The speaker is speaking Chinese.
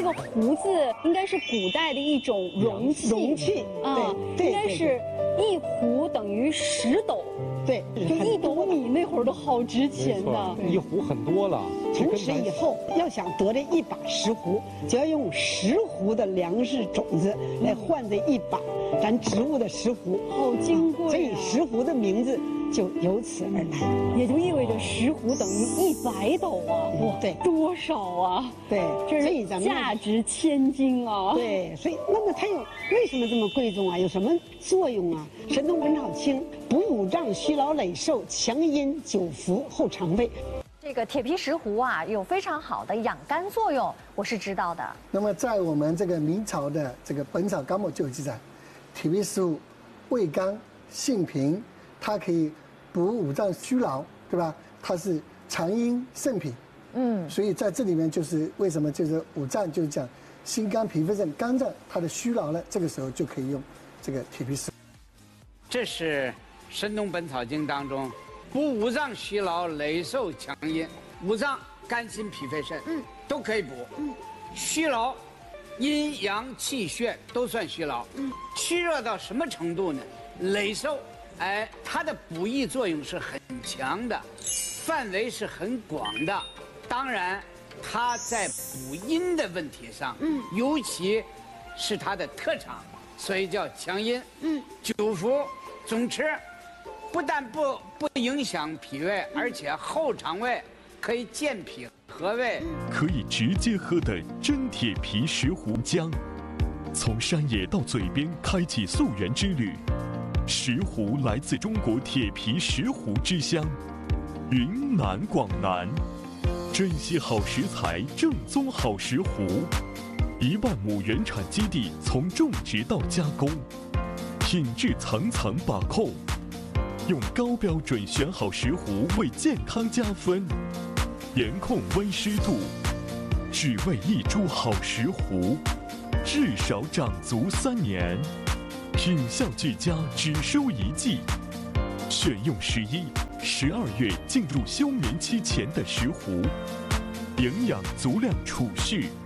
个壶子应该是古代的一种容器啊，应该是一壶等于10斗。 对， 就1斗米那会儿都好值钱的， 一壶很多了。 从此以后，要想得这一把石斛，就要用10斛的粮食种子来换这一把咱植物的石斛， 好金贵啊！ 所以石斛的名字就由此而来， 也就意味着石斛等于100斗啊！哇， 对， 多少啊？ 对， 这是价值千金啊！ 对，所以那么它为什么这么贵重啊？有什么作用啊？《神农本草经》补五脏、虚劳、累瘦、强阴、久服、后肠胃。 这个铁皮石斛啊，有非常好的养肝作用，我是知道的。 那么在我们这个明朝的这个《本草纲目》就有记载，铁皮石斛味甘性平，它可以补五脏虚劳，对吧？它是强阴肾脾。所以在这里面就是为什么就是五脏就是讲心肝脾肺肾肝脏它的虚劳呢，这个时候就可以用这个铁皮石斛。 这是《神农本草经》当中补五脏虚劳、累瘦强阴，五脏肝心脾肺肾，都可以补。虚劳，阴阳气血都算虚劳。虚弱到什么程度呢？累瘦，它的补益作用是很强的，范围是很广的。当然，它在补阴的问题上，尤其是它的特长，所以叫强阴。久服，总吃。不但不影响脾胃，而且后肠胃可以健脾和胃， 可以直接喝的真铁皮石斛浆，从山野到嘴边开启溯源之旅。石斛来自中国铁皮石斛之乡，云南广南，珍惜好食材，正宗好石斛。1万亩原产基地，从种植到加工，品质层层把控。用高标准选好石斛，为健康加分，严控温湿度，只为一株好石斛，至少长足3年，品相俱佳，只收1季。选用11、12月进入休眠期前的石斛，营养足量储蓄。